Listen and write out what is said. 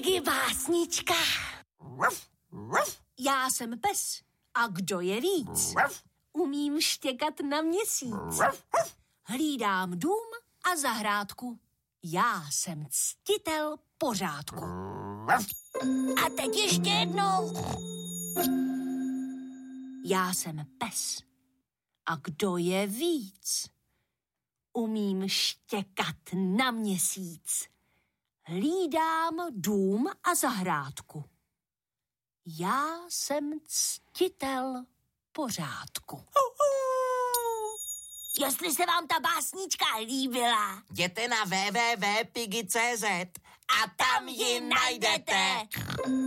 Piggy básnička. Já jsem pes. A kdo je víc? Umím štěkat na měsíc. Hlídám dům a zahrádku. Já jsem ctitel pořádku. A teď ještě jednou. Já jsem pes. A kdo je víc? Umím štěkat na měsíc. Hlídám dům a zahrádku. Já jsem ctitel pořádku. Jestli se vám ta básnička líbila, jděte na www.piggy.cz a tam ji najdete.